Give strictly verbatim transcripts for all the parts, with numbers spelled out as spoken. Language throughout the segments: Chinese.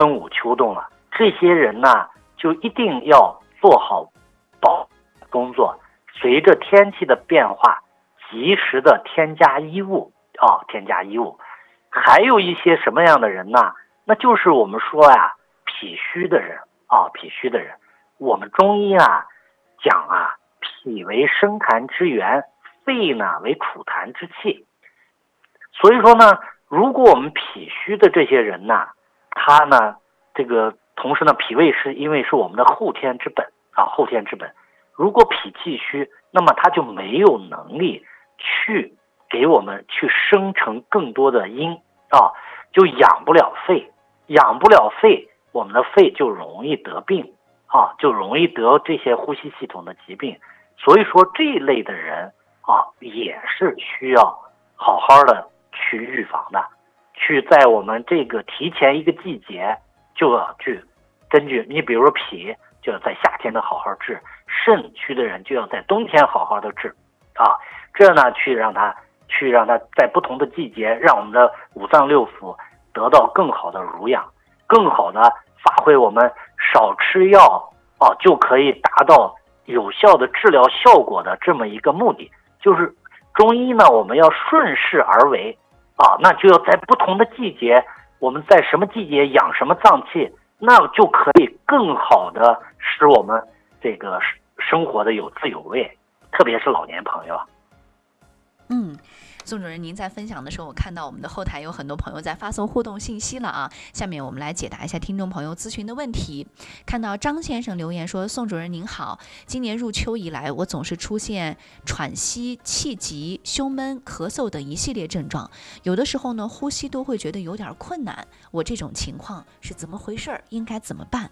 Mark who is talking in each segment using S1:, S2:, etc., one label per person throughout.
S1: 春捂秋冻了，这些人呢就一定要做好保工作，随着天气的变化，及时的添加衣物啊，添加衣物。还有一些什么样的人呢？那就是我们说呀，脾虚的人啊，脾虚的人。我们中医啊讲啊，脾为生痰之源，肺呢为储痰之器。所以说呢，如果我们脾虚的这些人呢，他呢这个同时呢，脾胃是因为是我们的后天之本啊，后天之本。如果脾气虚，那么他就没有能力去给我们去生成更多的阴啊，就养不了肺，养不了肺，我们的肺就容易得病啊，就容易得这些呼吸系统的疾病。所以说这一类的人啊，也是需要好好的去预防的，去在我们这个提前一个季节就要去根据你比如说脾就要在夏天的好好治，肾虚的人就要在冬天好好的治啊，这呢去让他去让他在不同的季节，让我们的五脏六腑得到更好的濡养，更好的发挥我们少吃药啊就可以达到有效的治疗效果的这么一个目的。就是中医呢，我们要顺势而为啊，那就要在不同的季节，我们在什么季节养什么脏器，那就可以更好的使我们这个生活的有滋有味，特别是老年朋友。
S2: 嗯，宋主任，您在分享的时候，我看到我们的后台有很多朋友在发送互动信息了啊。下面我们来解答一下听众朋友咨询的问题。看到张先生留言说：“宋主任您好，今年入秋以来，我总是出现喘息、气急、胸闷、咳嗽等一系列症状，有的时候呢，呼吸都会觉得有点困难。我这种情况是怎么回事？应该怎么办？”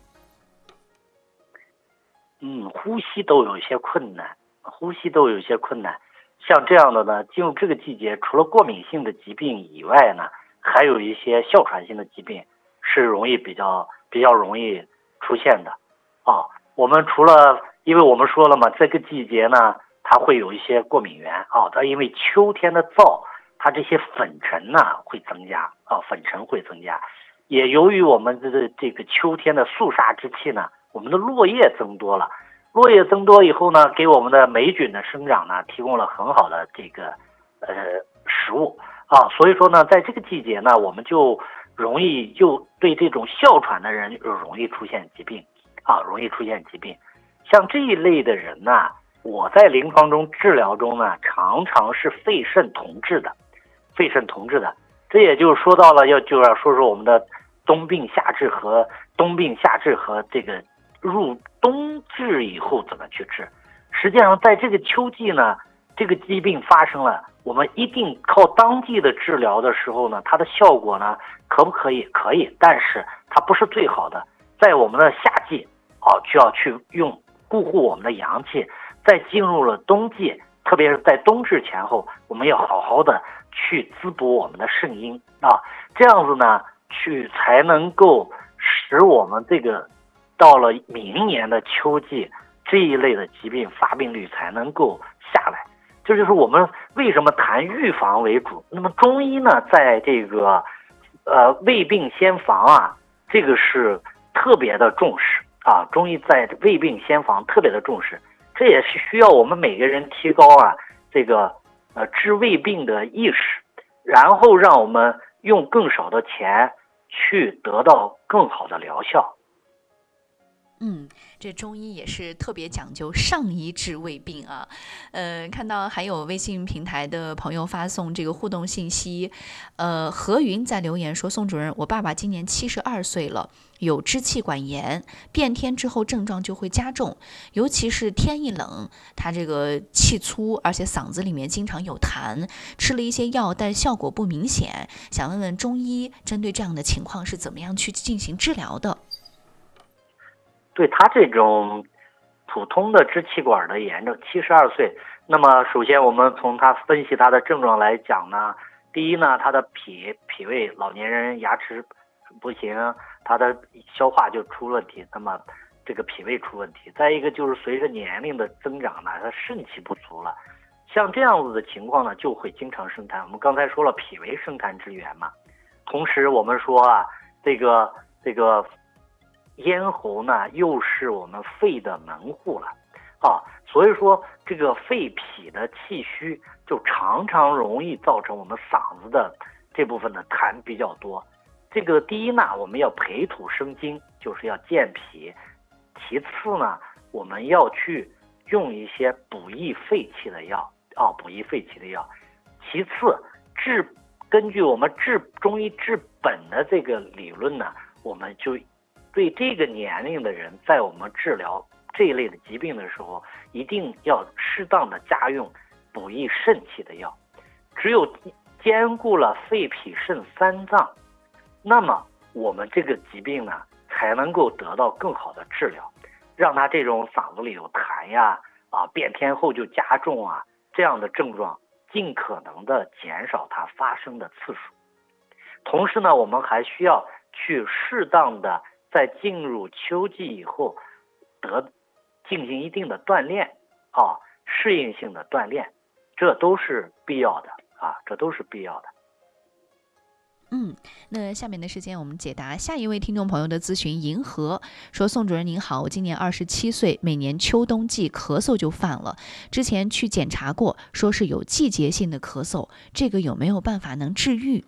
S1: 嗯，呼吸都有一些困难，呼吸都有一些困难。像这样的呢，进入这个季节，除了过敏性的疾病以外呢，还有一些哮喘性的疾病是容易比较比较容易出现的啊。我们除了，因为我们说了嘛，这个季节呢，它会有一些过敏源啊，它因为秋天的燥，它这些粉尘呢会增加啊，粉尘会增加。也由于我们的这个秋天的肃杀之气呢，我们的落叶增多了。落叶增多以后呢，给我们的霉菌的生长呢提供了很好的这个呃食物啊，所以说呢，在这个季节呢，我们就容易就对这种哮喘的人容易出现疾病啊，容易出现疾病。像这一类的人呢，我在临床中治疗中呢，常常是肺肾同治的，肺肾同治的。这也就说到了要就要说说我们的冬病夏治和冬病夏治和这个入冬治以后怎么去治。实际上在这个秋季呢，这个疾病发生了，我们一定靠当季的治疗的时候呢，它的效果呢可不可以？可以，但是它不是最好的。在我们的夏季啊，就要去用固护我们的阳气，在进入了冬季，特别是在冬至前后，我们要好好的去滋补我们的肾阴啊，这样子呢，去才能够使我们这个到了明年的秋季，这一类的疾病发病率才能够下来。这就是我们为什么谈预防为主。那么中医呢，在这个呃未病先防啊，这个是特别的重视啊。中医在未病先防特别的重视，这也是需要我们每个人提高啊这个呃治未病的意识，然后让我们用更少的钱去得到更好的疗效。
S2: 嗯，这中医也是特别讲究上医治未病啊。呃，看到还有微信平台的朋友发送这个互动信息，呃，何云在留言说：“宋主任，我爸爸今年七十二岁了，有支气管炎，变天之后症状就会加重，尤其是天一冷，他这个气粗，而且嗓子里面经常有痰，吃了一些药，但效果不明显。想问问中医针对这样的情况是怎么样去进行治疗的？”
S1: 对他这种普通的支气管的炎症，七十二岁，那么首先我们从他分析他的症状来讲呢，第一呢，他的脾脾胃，老年人牙齿不行，他的消化就出问题，那么这个脾胃出问题。再一个就是随着年龄的增长呢，他肾气不足了，像这样子的情况呢，就会经常生痰。我们刚才说了，脾为生痰之源嘛，同时我们说啊，这个这个咽喉呢又是我们肺的门户了啊，所以说这个肺脾的气虚就常常容易造成我们嗓子的这部分的痰比较多。这个第一呢，我们要培土生金，就是要健脾；其次呢，我们要去用一些补益肺气的药啊，补益肺气的药。其次，治根据我们治中医治本的这个理论呢，我们就对这个年龄的人，在我们治疗这一类的疾病的时候，一定要适当的加用补益肾气的药。只有兼顾了肺脾肾三脏，那么我们这个疾病呢，才能够得到更好的治疗，让他这种嗓子里有痰呀、啊变天后就加重啊这样的症状，尽可能的减少它发生的次数。同时呢，我们还需要去适当的在进入秋季以后得进行一定的锻炼啊，适应性的锻炼，这都是必要的啊，这都是必要的。
S2: 嗯，那下面的时间我们解答下一位听众朋友的咨询。银河说：宋主任您好，我今年二十七岁，每年秋冬季咳嗽就犯了，之前去检查过，说是有季节性的咳嗽，这个有没有办法能治愈？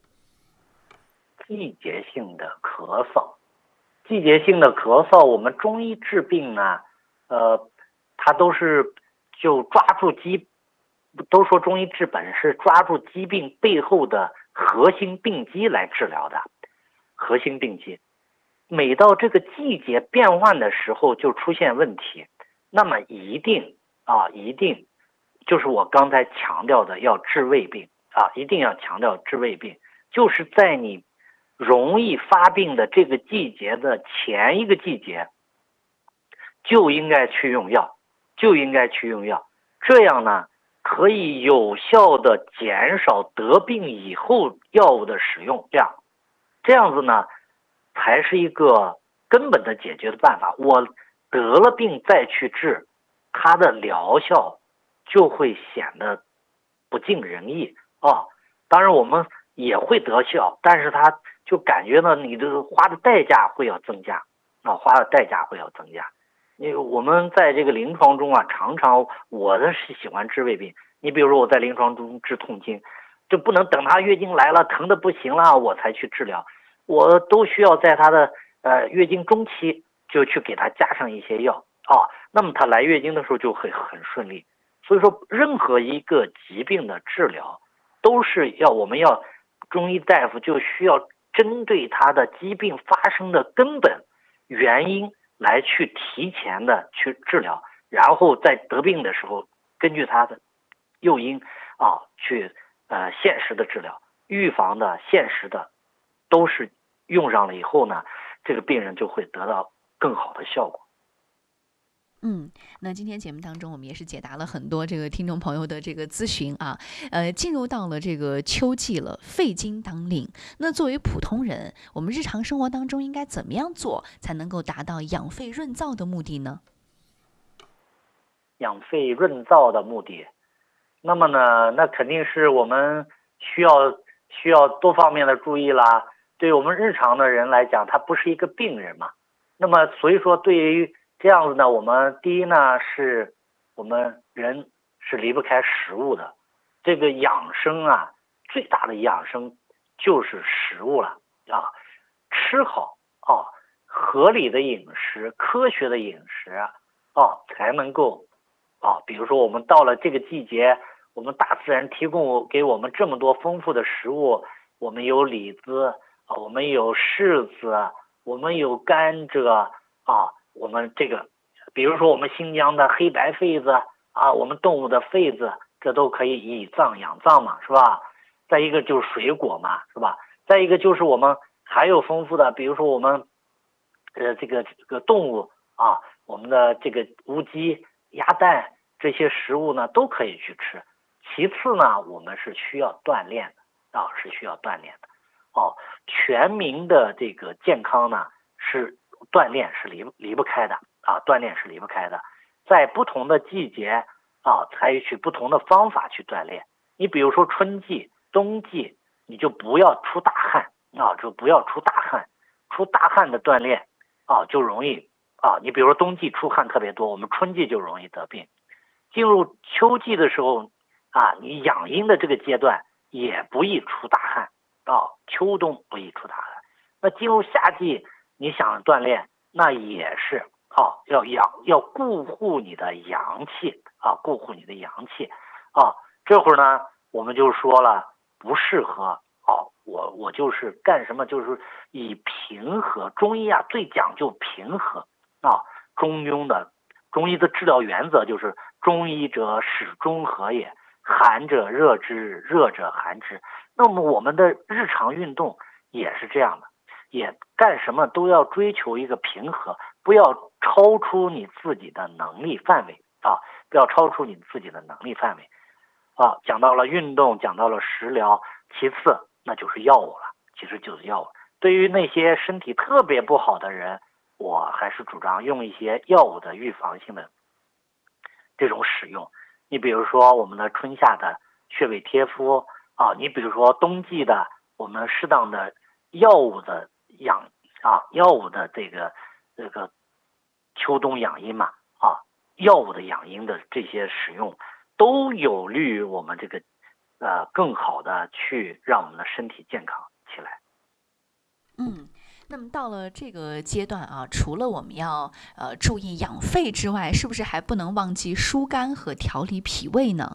S1: 季节性的咳嗽，季节性的咳嗽，我们中医治病呢，呃，它都是就抓住疾，都说中医治本是抓住疾病背后的核心病机来治疗的，核心病机。每到这个季节变换的时候就出现问题，那么一定啊，一定就是我刚才强调的要治胃病啊，一定要强调治胃病，就是在你容易发病的这个季节的前一个季节，就应该去用药，就应该去用药，这样呢，可以有效的减少得病以后药物的使用量，这样子呢，才是一个根本的解决的办法。我得了病再去治，它的疗效就会显得不尽人意啊。当然我们也会得效，但是它就感觉呢，你的花的代价会要增加啊，花的代价会要增加。因为我们在这个临床中啊，常常我的是喜欢治胃病。你比如说我在临床中治痛经，就不能等他月经来了疼的不行了我才去治疗，我都需要在他的呃月经中期就去给他加上一些药啊，那么他来月经的时候就会很顺利。所以说，任何一个疾病的治疗，都是要我们要中医大夫就需要针对他的疾病发生的根本原因来去提前的去治疗，然后在得病的时候根据他的诱因啊去呃现实的治疗，预防的现实的都是用上了以后呢，这个病人就会得到更好的效果。
S2: 嗯，那今天节目当中，我们也是解答了很多这个听众朋友的这个咨询啊。呃，进入到了这个秋季了，肺经当令。那作为普通人，我们日常生活当中应该怎么样做，才能够达到养肺润燥的目的呢？
S1: 养肺润燥的目的，那么呢，那肯定是我们需要需要多方面的注意啦。对我们日常的人来讲，他不是一个病人嘛，那么所以说对于这样子呢，我们第一呢，是我们人是离不开食物的。这个养生啊，最大的养生就是食物了啊，吃好啊，合理的饮食，科学的饮食啊，才能够啊，比如说我们到了这个季节，我们大自然提供给我们这么多丰富的食物，我们有李子啊，我们有柿子，我们有甘蔗啊。我们这个，比如说我们新疆的黑白痱子啊，我们动物的痱子，这都可以以脏养脏嘛，是吧？再一个就是水果嘛，是吧？再一个就是我们还有丰富的，比如说我们呃这个这个动物啊，我们的这个乌鸡、鸭蛋这些食物呢都可以去吃。其次呢，我们是需要锻炼的啊，是需要锻炼的。哦，全民的这个健康呢是。锻炼是离离不开的啊，锻炼是离不开的，在不同的季节啊，采取不同的方法去锻炼。你比如说春季、冬季，你就不要出大汗啊，就不要出大汗。 出大汗的锻炼啊，就容易啊，你比如说冬季出汗特别多，我们春季就容易得病。进入秋季的时候啊，你养阴的这个阶段也不易出大汗啊，秋冬不易出大汗。那进入夏季，你想锻炼，那也是啊，要养要顾护你的阳气啊，顾护你的阳气啊。这会儿呢，我们就说了，不适合啊，我我就是干什么，就是以平和。中医啊，最讲究平和啊，中庸的中医的治疗原则就是中医者始中和也，寒者热之，热者寒之。那么我们的日常运动也是这样的，也干什么都要追求一个平和，不要超出你自己的能力范围啊，不要超出你自己的能力范围啊。讲到了运动，讲到了食疗，其次那就是药物了，其实就是药物。对于那些身体特别不好的人，我还是主张用一些药物的预防性的这种使用。你比如说我们的春夏的穴位贴敷啊，你比如说冬季的我们适当的药物的养啊，药物的这个这个秋冬养阴嘛啊，药物的养阴的这些使用都有利于我们这个呃更好的去让我们的身体健康起来。
S2: 嗯。那么到了这个阶段啊，除了我们要呃注意养肺之外，是不是还不能忘记疏肝和调理脾胃呢？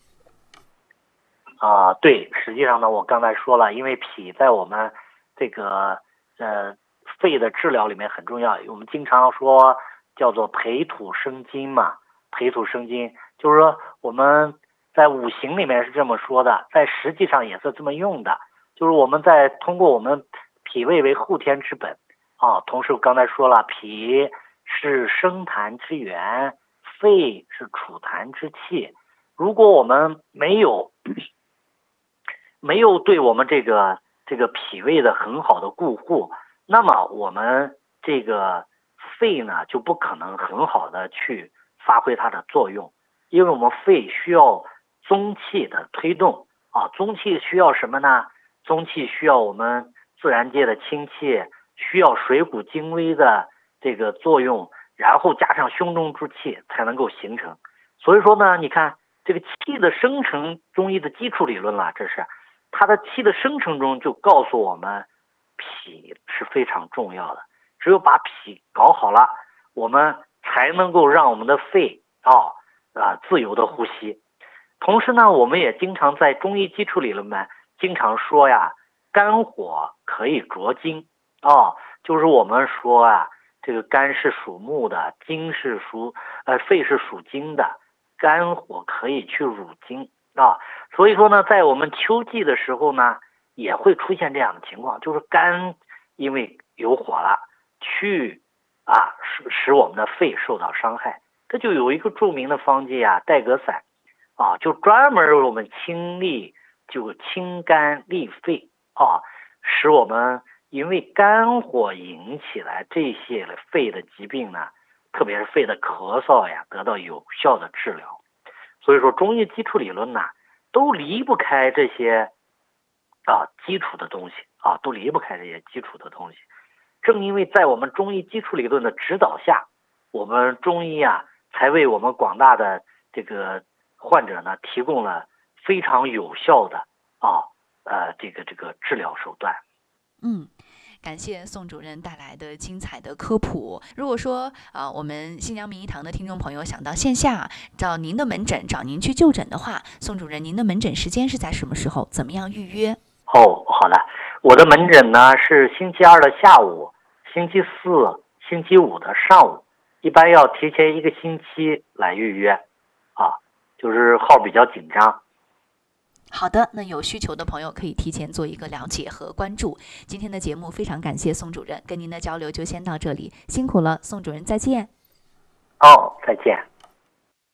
S1: 啊、呃，对，实际上呢，我刚才说了，因为脾在我们这个呃肺的治疗里面很重要，我们经常说叫做培土生金嘛，培土生金，就是说我们在五行里面是这么说的，在实际上也是这么用的，就是我们在通过我们脾胃为后天之本啊，同时我刚才说了，脾是生痰之源，肺是储痰之器。如果我们没有没有对我们这个这个脾胃的很好的顾护，那么我们这个肺呢就不可能很好的去发挥它的作用，因为我们肺需要宗气的推动啊，宗气需要什么呢？宗气需要我们自然界的清气，需要水谷精微的这个作用，然后加上胸中之气才能够形成。所以说呢，你看这个气的生成，中医的基础理论了，这是它的气的生成中就告诉我们，脾是非常重要的。只有把脾搞好了，我们才能够让我们的肺啊啊自由的呼吸。同时呢，我们也经常在中医基础理论里面经常说呀，肝火可以灼精啊，就是我们说啊，这个肝是属木的，精是属呃肺是属金的，肝火可以去乳精啊。所以说呢，在我们秋季的时候呢，也会出现这样的情况，就是肝因为有火了，去啊使使我们的肺受到伤害。这就有一个著名的方剂啊，戴格散啊，就专门为我们清利，就清肝利肺啊，使我们因为肝火引起来这些肺的疾病呢，特别是肺的咳嗽呀，得到有效的治疗。所以说中医基础理论呢，都离不开这些啊基础的东西啊，都离不开这些基础的东西。正因为在我们中医基础理论的指导下，我们中医啊，才为我们广大的这个患者呢，提供了非常有效的啊呃这个这个治疗手段。
S2: 嗯。感谢宋主任带来的精彩的科普。如果说啊、呃，我们新疆名医堂的听众朋友想到线下找您的门诊，找您去就诊的话，宋主任，您的门诊时间是在什么时候？怎么样预约？
S1: 哦，好的，我的门诊呢是星期二的下午，星期四、星期五的上午，一般要提前一个星期来预约，啊，就是号比较紧张。
S2: 好的，那有需求的朋友可以提前做一个了解和关注。今天的节目非常感谢宋主任，跟您的交流就先到这里，辛苦了，宋主任，再见。
S1: 哦，再见。